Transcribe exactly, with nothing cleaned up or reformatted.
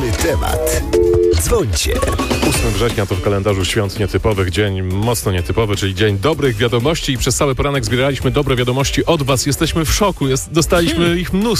Ulubiony temat. Dzwońcie. ósmego września to w kalendarzu świąt nietypowych dzień mocno nietypowy, czyli dzień dobrych wiadomości i przez cały poranek zbieraliśmy dobre wiadomości od was. Jesteśmy w szoku, jest, dostaliśmy ich mnóstwo.